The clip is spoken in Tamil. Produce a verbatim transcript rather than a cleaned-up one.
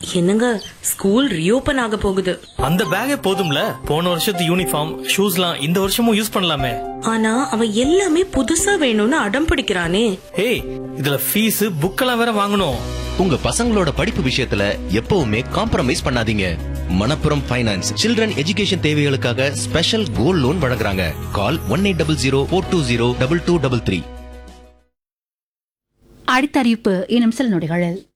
என்னங்க, ஸ்கூல் ரீஓபன் ஆக போகுது. அந்த பேக்கே போதும்ல, போன வருஷத்து யூனிஃபார்ம் ஷூஸ்லாம் இந்த வருஷமும் யூஸ் பண்ணலாமே. ஆனா அவன் எல்லாமே புதுசா வேணும்னு அடம் பிடிக்கிறானே. ஏய், இதுல ஃபீஸ் புக்கெல்லாம் வேற வாங்கணும். உங்க பசங்களோட படிப்பு விஷயத்துல எப்பவுமே காம்ப்ரமைஸ் பண்ணாதீங்க. மணப்புரம் ஃபைனான்ஸ் சில்ட்ரன் எஜுகேஷன் தேவைகளுக்காக ஸ்பெஷல் கோல்ட் லோன் வழங்குறாங்க. கால் one eight double zero four two zero double two double three. அடுத்த அறிவிப்பு இன்னும் சில நொடிகளில்.